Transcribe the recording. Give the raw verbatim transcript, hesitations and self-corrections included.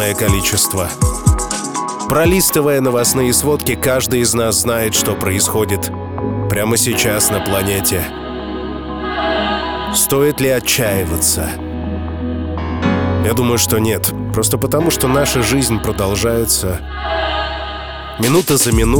количество. Пролистывая новостные сводки, каждый из нас знает, что происходит прямо сейчас на планете. Стоит ли отчаиваться? Я думаю, что нет. Просто потому, что наша жизнь продолжается минута за минутой.